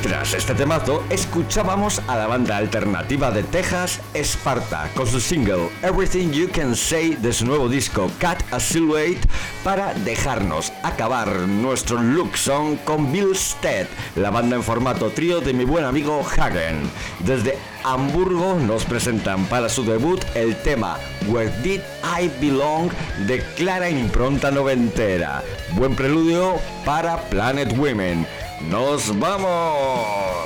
Tras este temazo, escuchábamos a la banda alternativa de Texas, Sparta, con su single Everything You Can Say de su nuevo disco Cut a Silhouette, para dejarnos acabar nuestro look song con Bill Stead, la banda en formato trío de mi buen amigo Hagen. Desde Hamburgo nos presentan para su debut el tema Where Did I Belong, de clara impronta noventera. Buen preludio para Planet Women. ¡Nos vamos!